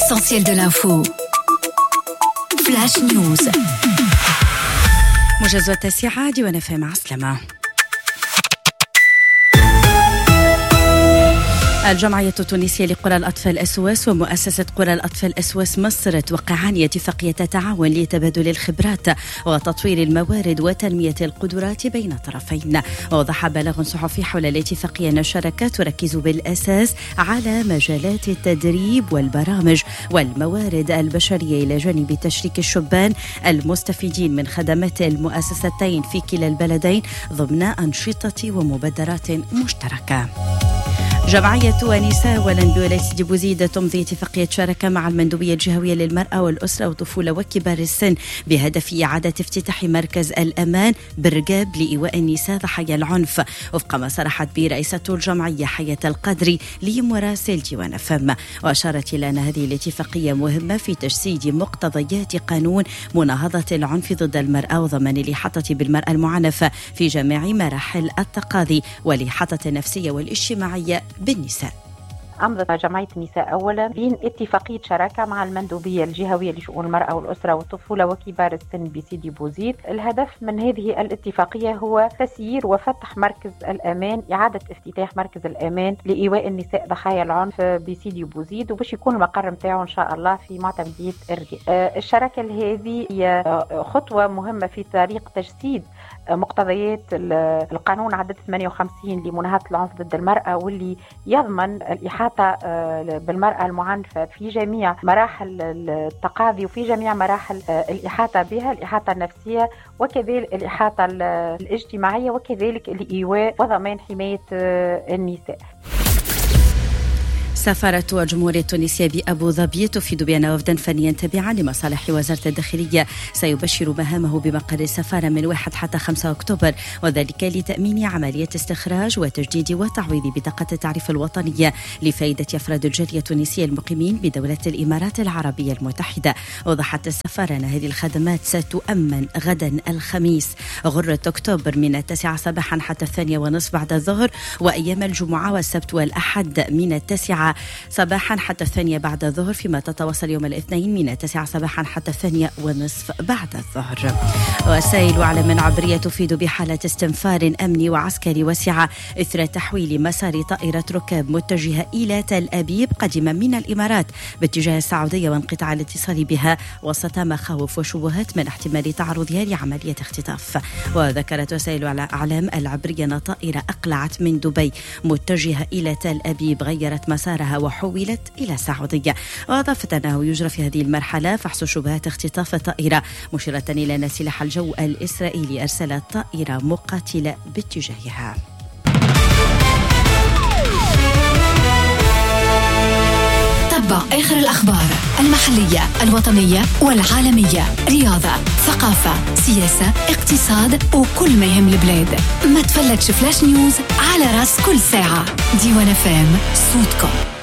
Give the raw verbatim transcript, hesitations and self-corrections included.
L'essentiel de l'info. Flash News. موجز التاسعة ديوان اف ام عسلامة. الجمعية التونسية لقرى الأطفال اس او اس ومؤسسة قرى الأطفال اس او اس مصر توقعان اتفاقية تعاون لتبادل الخبرات وتطوير الموارد وتنمية القدرات بين الطرفين. ووضح بلاغ صحفي حول الاتفاقية أن الشراكة تركز بالأساس على مجالات التدريب والبرامج والموارد البشرية إلى جانب تشريك الشبان المستفيدين من خدمات المؤسستين في كلا البلدين ضمن أنشطة ومبادرات مشتركة. جمعية أنيسا ولن بولاية سيدي بوزيد تمضي اتفاقية شراكة مع المندوبية الجهوية للمرأة والأسرة والطفولة وكبار السن بهدف إعادة افتتاح مركز الأمان برقاب لإيواء النساء ضحايا العنف، وفق ما صرحت به رئيسة الجمعية حياة القدري لمراسل ديوان فم. وأشارت إلى أن هذه الاتفاقية مهمة في تجسيد مقتضيات قانون مناهضة العنف ضد المرأة وضمان الإحاطة بالمرأة المعنفة في جميع مراحل التقاضي والإحاطة النفسية والاجتماعية بالنساء. أمضت جمعية النساء أولا بين اتفاقية شراكة مع المندوبية الجهوية لشؤون المرأة والأسرة والطفولة وكبار السن بسيدي بوزيد. الهدف من هذه الاتفاقية هو تسيير وفتح مركز الأمان، إعادة افتتاح مركز الأمان لإيواء النساء ضحايا العنف بسيدي بوزيد، وباش يكون المقر متاعه إن شاء الله في معتمدية الرقاب. الشراكة هذه هي خطوة مهمة في طريق تجسيد مقتضيات القانون عدد ثمانية وخمسين لمناهضة العنف ضد المرأة، واللي يضمن الإحاطة بالمرأة المعنفة في جميع مراحل التقاضي وفي جميع مراحل الإحاطة بها، الإحاطة النفسية وكذلك الإحاطة الاجتماعية وكذلك الإيواء وضمان حماية النساء. سفارة الجمهورية التونسية بأبو ظبي تفيد بأن وفدا فنيا تابعا لمصالح وزارة الداخلية سيبشر مهامه بمقر السفارة من واحد حتى خمسة أكتوبر، وذلك لتأمين عملية استخراج وتجديد وتعويض بطاقة التعريف الوطنية لفائدة أفراد الجالية التونسية المقيمين بدولة الإمارات العربية المتحدة. وضحت السفارة أن هذه الخدمات ستؤمن غدا الخميس غرة أكتوبر من التاسعة صباحا حتى الثانية ونصف بعد الظهر، وأيام الجمعة والسبت والأحد من التاسعة صباحا حتى الثانية بعد الظهر، فيما تتواصل يوم الاثنين من التاسعة صباحا حتى الثانية ونصف بعد الظهر. وسائل إعلام عبرية تفيد بحالة استنفار أمني وعسكري واسعة إثر تحويل مسار طائرة ركاب متجهة إلى تل أبيب قادمة من الإمارات باتجاه السعودية وانقطاع الاتصال بها وسط مخاوف وشبهات من احتمال تعرضها لعملية اختطاف. وذكرت وسائل الإعلام العبرية أن طائرة أقلعت من دبي متجهة إلى تل أبيب غيرت مسارها وحولت إلى السعودية. وأضافت أنه يجرى في هذه المرحلة فحص شبهات اختطاف الطائرة، مشيرة إلى أن سلاح الجو الإسرائيلي أرسل طائرة مقاتلة باتجاهها. تابع آخر الأخبار المحلية الوطنية والعالمية، رياضة، ثقافة، سياسة، اقتصاد وكل ما يهم البلاد. ما تفلتش فلاش نيوز على راس كل ساعة. ديوان اف ام صوتكم.